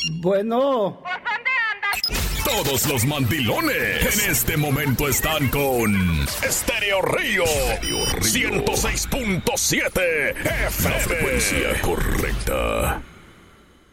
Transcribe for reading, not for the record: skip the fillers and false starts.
Bueno. ¿Pues dónde andas? Todos los mandilones en este momento están con Estéreo Río 106.7 FM. La frecuencia correcta.